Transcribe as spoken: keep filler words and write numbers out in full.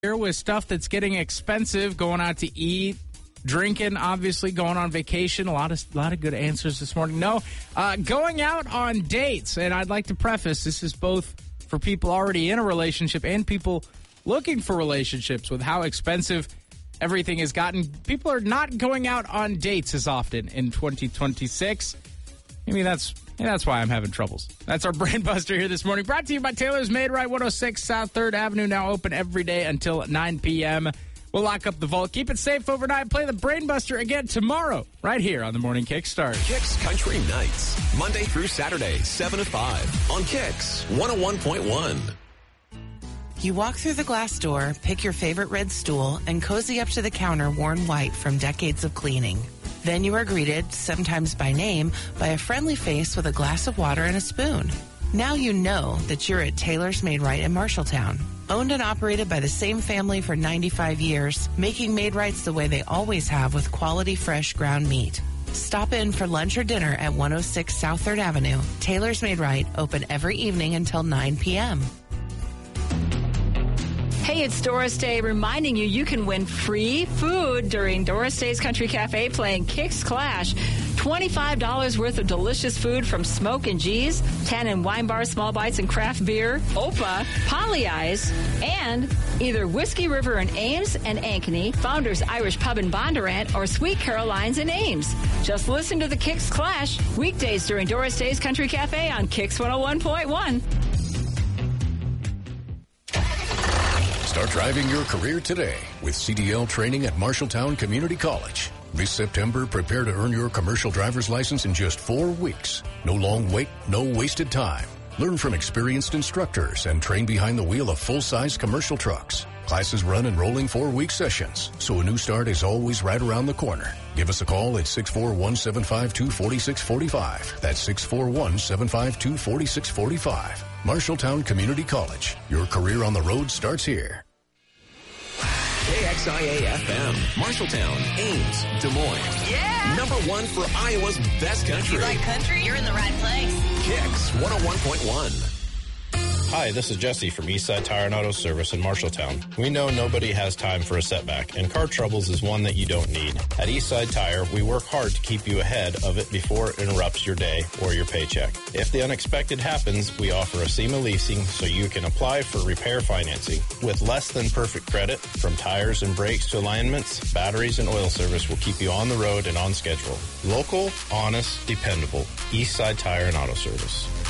Here with stuff that's getting expensive, going out to eat, drinking, obviously, going on vacation. A lot of a lot of good answers this morning. No, uh, going out on dates. And I'd like to preface, this is both for people already in a relationship and people looking for relationships with how expensive everything has gotten. People are not going out on dates as often in twenty twenty-six. Maybe that's maybe that's why I'm having troubles. That's our Brain Buster here this morning. Brought to you by Taylor's Made Right, one oh six South third Avenue. Now open every day until nine p.m. We'll lock up the vault. Keep it safe overnight. Play the Brain Buster again tomorrow, right here on the Morning Kickstart. Kicks Country Nights, Monday through Saturday, seven to five on Kicks one oh one point one. You walk through the glass door, pick your favorite red stool, and cozy up to the counter worn white from decades of cleaning. Then you are greeted, sometimes by name, by a friendly face with a glass of water and a spoon. Now you know that you're at Taylor's Made Right in Marshalltown. Owned and operated by the same family for ninety-five years, making Made Rights the way they always have with quality, fresh ground meat. Stop in for lunch or dinner at one oh six South third Avenue. Taylor's Made Right, open every evening until nine p.m. Hey, it's Doris Day reminding you you can win free food during Doris Day's Country Cafe playing Kicks Clash. twenty-five dollars worth of delicious food from Smoke and G's, Tannin Wine Bar, Small Bites and Craft Beer, Opa, Polly Eyes, and either Whiskey River in Ames and Ankeny, Founders Irish Pub in Bondurant, or Sweet Caroline's in Ames. Just listen to the Kicks Clash weekdays during Doris Day's Country Cafe on Kicks one oh one point one. Start driving your career today with C D L training at Marshalltown Community College. This September, prepare to earn your commercial driver's license in just four weeks. No long wait, no wasted time. Learn from experienced instructors and train behind the wheel of full-size commercial trucks. Classes run in rolling four-week sessions, so a new start is always right around the corner. Give us a call at six four one, seven five two, four six four five. That's six four one, seven five two, four six four five. Marshalltown Community College. Your career on the road starts here. K X I A F M, Marshalltown, Ames, Des Moines. Yeah! Number one for Iowa's best country. You like country? You're in the right place. Kicks one oh one point one. Hi, this is Jesse from Eastside Tire and Auto Service in Marshalltown. We know nobody has time for a setback, and car troubles is one that you don't need. At Eastside Tire, we work hard to keep you ahead of it before it interrupts your day or your paycheck. If the unexpected happens, we offer a SEMA leasing so you can apply for repair financing. With less than perfect credit, from tires and brakes to alignments, batteries and oil service will keep you on the road and on schedule. Local, honest, dependable. Eastside Tire and Auto Service.